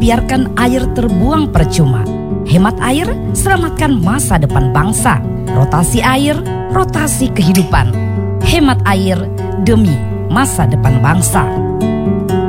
biarkan air terbuang percuma. Hemat air, selamatkan masa depan bangsa. Rotasi air, rotasi kehidupan. Hemat air demi masa depan bangsa.